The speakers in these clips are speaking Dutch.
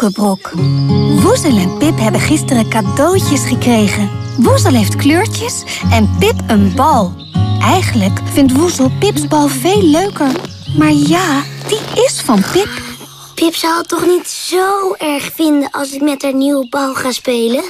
Jokkebrok. Woezel en Pip hebben gisteren cadeautjes gekregen. Woezel heeft kleurtjes en Pip een bal. Eigenlijk vindt Woezel Pips bal veel leuker. Maar ja, die is van Pip. Pip zal het toch niet zo erg vinden als ik met haar nieuwe bal ga spelen?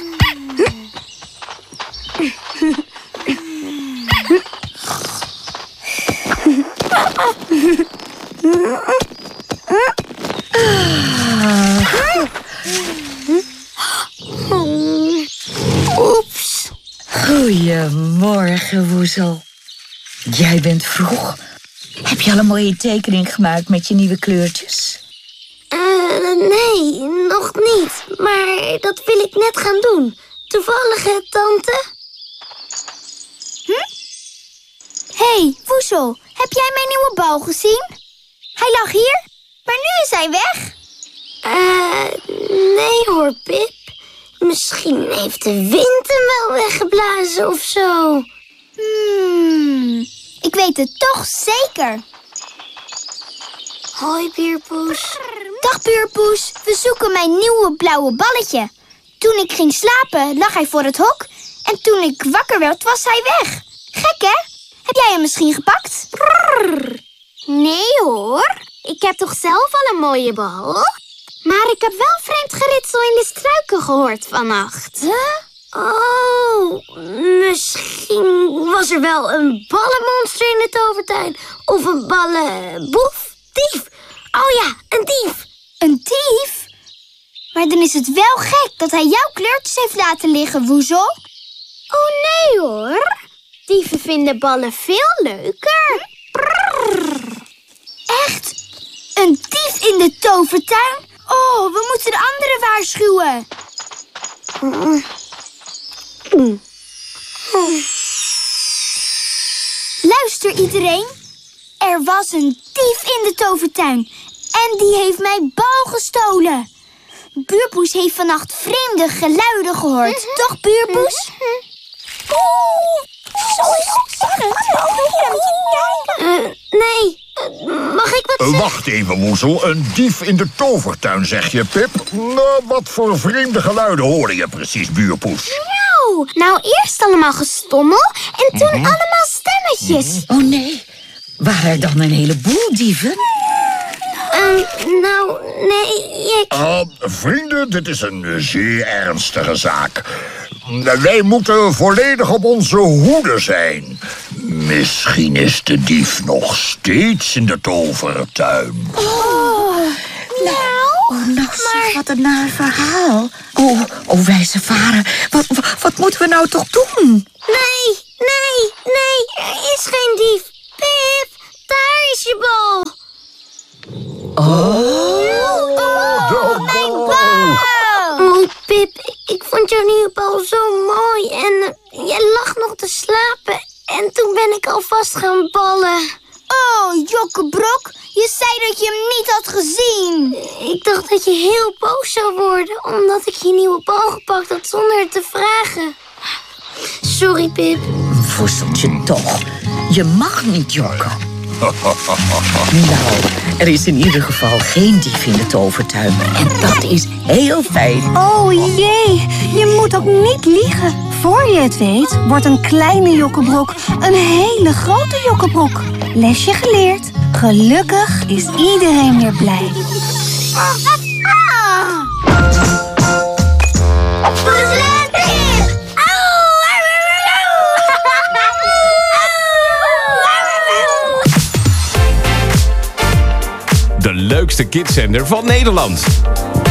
Oeps. Goedemorgen, Woezel. Jij bent vroeg. Heb je al een mooie tekening gemaakt met je nieuwe kleurtjes? Nee, nog niet. Maar dat wil ik net gaan doen. Toevallig, hè, tante? Hey, Woezel, heb jij mijn nieuwe bal gezien? Hij lag hier, maar nu is hij weg. Nee hoor, Pip. Misschien heeft de wind hem wel weggeblazen of zo. Ik weet het toch zeker. Hoi, Buurpoes. Dag, Buurpoes. We zoeken mijn nieuwe blauwe balletje. Toen ik ging slapen, lag hij voor het hok. En toen ik wakker werd, was hij weg. Gek, hè? Heb jij hem misschien gepakt? Nee hoor. Ik heb toch zelf al een mooie bal? Maar ik heb wel vreemd geritsel in de struiken gehoord vannacht. Oh, misschien was er wel een ballenmonster in de tovertuin. Of een ballenboef. Dief. Oh ja, een dief. Een dief? Maar dan is het wel gek dat hij jouw kleurtjes heeft laten liggen, Woezel. Oh nee hoor. Dieven vinden ballen veel leuker. Echt? Een dief in de tovertuin? Oh, we moeten de anderen waarschuwen. Luister iedereen. Er was een dief in de tovertuin. En die heeft mijn bal gestolen. Buurpoes heeft vannacht vreemde geluiden gehoord. Toch, Buurpoes? Zo is het spannend. Nee. Mag ik wat zeggen? Wacht even, Woezel. Een dief in de tovertuin, zeg je, Pip? Nou, wat voor vreemde geluiden hoorde je precies, Buurpoes? Nou, eerst allemaal gestommel en toen allemaal stemmetjes. Oh nee, waren er dan een heleboel dieven? Nou, nee, Vrienden, dit is een zeer ernstige zaak. Wij moeten volledig op onze hoede zijn. Misschien is de dief nog steeds in de tovertuin. Nou, zeg, wat een naar verhaal. Oh, wijze vader, wat moeten we nou toch doen? Nee, er is geen dief. Pip, daar is je bal. Mijn bal! Oh, Pip, ik vond jouw nieuwe bal zo mooi en jij lag nog te slapen. En toen ben ik alvast gaan ballen. Oh, Jokkebrok, je zei dat je hem niet had gezien. Ik dacht dat je heel boos zou worden, omdat ik je nieuwe bal gepakt had zonder het te vragen. Sorry, Pip. Voezeltje toch, je mag niet jokken. Nou, er is in ieder geval geen dief in de tovertuin. En dat is heel fijn. Oh jee, je moet ook niet liegen. Voor je het weet, wordt een kleine Jokkebrok een hele grote Jokkebrok. Lesje geleerd. Gelukkig is iedereen weer blij. De leukste kidszender van Nederland.